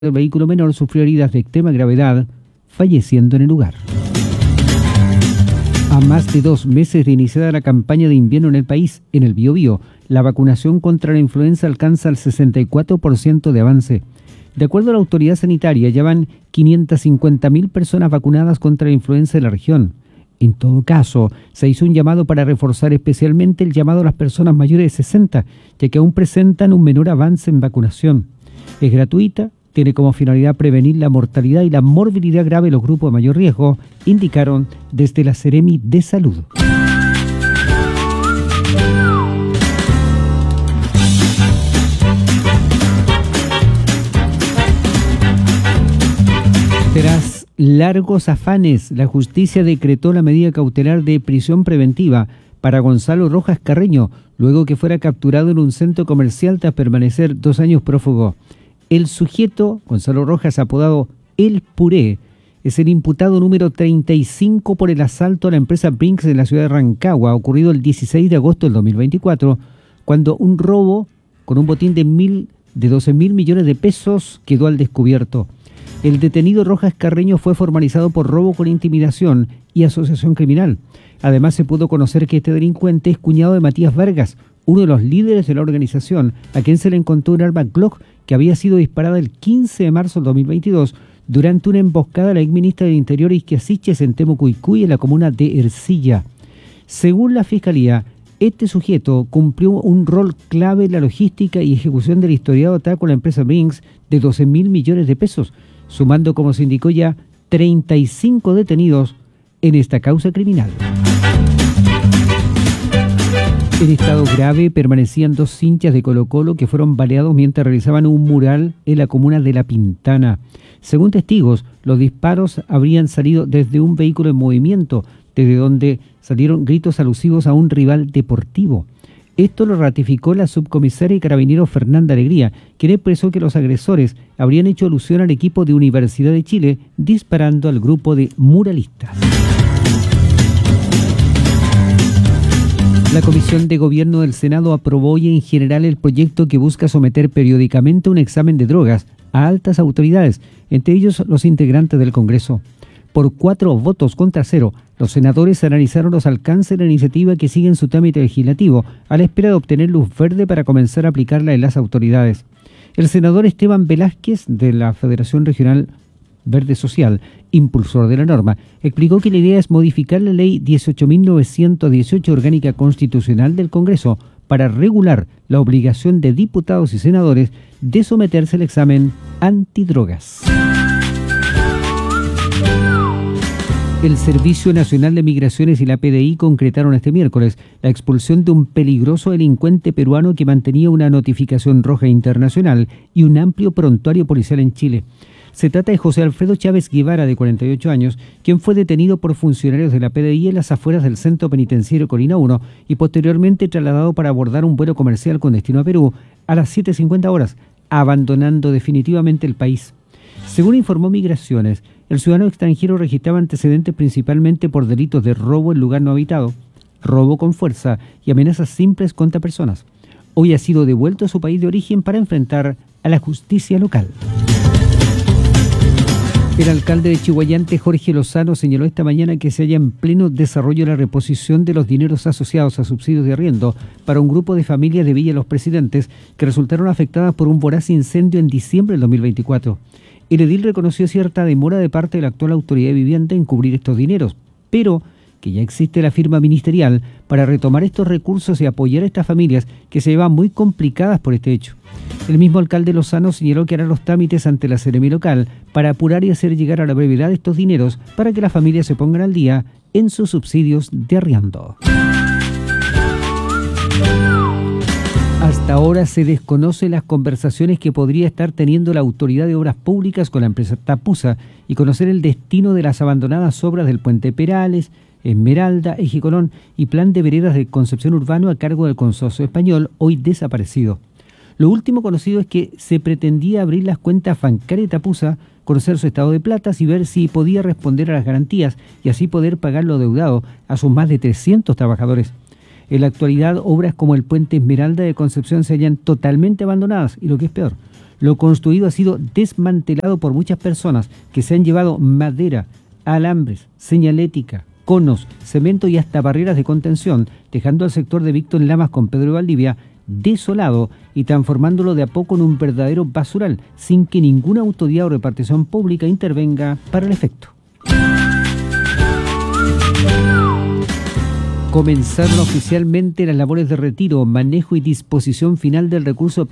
El vehículo menor sufrió heridas de extrema gravedad, falleciendo en el lugar. A más de 2 meses de iniciada la campaña de invierno en el país, en el Biobío, la vacunación contra la influenza alcanza el 64% de avance. De acuerdo a la autoridad sanitaria, ya van 550.000 personas vacunadas contra la influenza en la región. En todo caso, se hizo un llamado para reforzar especialmente el llamado a las personas mayores de 60, ya que aún presentan un menor avance en vacunación. Es gratuita, tiene como finalidad prevenir la mortalidad y la morbilidad grave de los grupos de mayor riesgo, indicaron desde la Seremi de Salud. Tras largos afanes, la justicia decretó la medida cautelar de prisión preventiva para Gonzalo Rojas Carreño, luego que fuera capturado en un centro comercial tras permanecer 2 años prófugo. El sujeto, Gonzalo Rojas, apodado El Puré, es el imputado número 35 por el asalto a la empresa Brinks en la ciudad de Rancagua, ocurrido el 16 de agosto del 2024, cuando un robo con un botín de 12.000 millones de pesos quedó al descubierto. El detenido Rojas Carreño fue formalizado por robo con intimidación y asociación criminal. Además, se pudo conocer que este delincuente es cuñado de Matías Vargas, uno de los líderes de la organización, a quien se le encontró un arma Glock que había sido disparada el 15 de marzo del 2022 durante una emboscada a la exministra del Interior Isquia Siches en Temucuicui, en la comuna de Ercilla. Según la Fiscalía, este sujeto cumplió un rol clave en la logística y ejecución del historiado ataque a la empresa Brinks de 12.000 millones de pesos, sumando, como se indicó ya, 35 detenidos en esta causa criminal. En estado grave permanecían 2 hinchas de Colo-Colo que fueron baleados mientras realizaban un mural en la comuna de La Pintana. Según testigos, los disparos habrían salido desde un vehículo en movimiento, desde donde salieron gritos alusivos a un rival deportivo. Esto lo ratificó la subcomisaria y carabinero Fernanda Alegría, quien expresó que los agresores habrían hecho alusión al equipo de Universidad de Chile, disparando al grupo de muralistas. La Comisión de Gobierno del Senado aprobó hoy en general el proyecto que busca someter periódicamente un examen de drogas a altas autoridades, entre ellos los integrantes del Congreso. Por 4 votos contra 0, los senadores analizaron los alcances de la iniciativa que sigue en su trámite legislativo, a la espera de obtener luz verde para comenzar a aplicarla en las autoridades. El senador Esteban Velázquez, de la Federación Regional Verde Social, impulsor de la norma, explicó que la idea es modificar la ley 18.918 orgánica constitucional del Congreso para regular la obligación de diputados y senadores de someterse al examen antidrogas. El Servicio Nacional de Migraciones y la PDI concretaron este miércoles la expulsión de un peligroso delincuente peruano que mantenía una notificación roja internacional y un amplio prontuario policial en Chile. Se trata de José Alfredo Chávez Guevara, de 48 años, quien fue detenido por funcionarios de la PDI en las afueras del centro penitenciario Colina 1 y posteriormente trasladado para abordar un vuelo comercial con destino a Perú a las 7:50 horas, abandonando definitivamente el país. Según informó Migraciones, el ciudadano extranjero registraba antecedentes principalmente por delitos de robo en lugar no habitado, robo con fuerza y amenazas simples contra personas. Hoy ha sido devuelto a su país de origen para enfrentar a la justicia local. El alcalde de Chiguayante, Jorge Lozano, señaló esta mañana que se halla en pleno desarrollo la reposición de los dineros asociados a subsidios de arriendo para un grupo de familias de Villa Los Presidentes que resultaron afectadas por un voraz incendio en diciembre del 2024. El edil reconoció cierta demora de parte de la actual autoridad de vivienda en cubrir estos dineros, pero que ya existe la firma ministerial para retomar estos recursos y apoyar a estas familias que se llevan muy complicadas por este hecho. El mismo alcalde Lozano señaló que hará los trámites ante la Seremi local para apurar y hacer llegar a la brevedad estos dineros para que las familias se pongan al día en sus subsidios de arriendo. Hasta ahora se desconocen las conversaciones que podría estar teniendo la Autoridad de Obras Públicas con la empresa Tapusa y conocer el destino de las abandonadas obras del Puente Perales, Esmeralda, Eje Colón y Plan de Veredas de Concepción Urbano a cargo del Consorcio Español, hoy desaparecido. Lo último conocido es que se pretendía abrir las cuentas bancarias de Tapusa, conocer su estado de platas y ver si podía responder a las garantías y así poder pagar lo deudado a sus más de 300 trabajadores. En la actualidad, obras como el puente Esmeralda de Concepción se hallan totalmente abandonadas y lo que es peor, lo construido ha sido desmantelado por muchas personas que se han llevado madera, alambres, señalética, conos, cemento y hasta barreras de contención, dejando al sector de Víctor Lamas con Pedro Valdivia desolado y transformándolo de a poco en un verdadero basural, sin que ninguna autoridad o repartición pública intervenga para el efecto. Comenzaron oficialmente las labores de retiro, manejo y disposición final del recurso